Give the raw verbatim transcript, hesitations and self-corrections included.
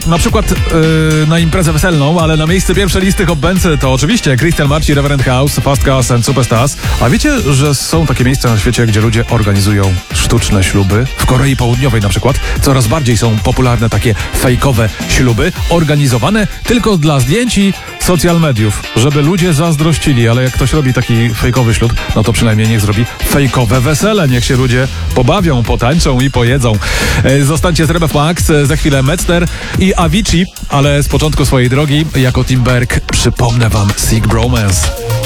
na przykład yy, na imprezę weselną, ale na miejsce pierwsze listy hopbęcy to oczywiście Crystal Marci, Reverend House, Fast Cars and Superstars. A wiecie, że są takie miejsca na świecie, gdzie ludzie organizują sztuczne śluby? W Korei Południowej na przykład coraz bardziej są popularne takie fejkowe śluby, organizowane tylko dla zdjęć i social mediów, żeby ludzie zazdrościli, ale jak ktoś robi taki fejkowy ślub, no to przynajmniej niech zrobi fejkowe wesele, niech się ludzie pobawią, potańczą i pojedzą. E, Zostańcie z R M F Max, e, za chwilę Metzner i Avicii, ale z początku swojej drogi jako Tim Berg przypomnę wam Sick Bromance.